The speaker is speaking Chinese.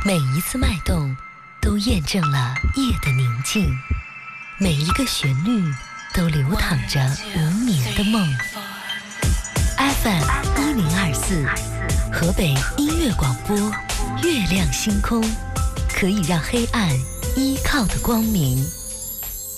每一次脉动都验证了夜的宁静，每一个旋律都流淌着无眠的梦。FM1024，河北音乐广播，月亮星空，可以让黑暗依靠的光明。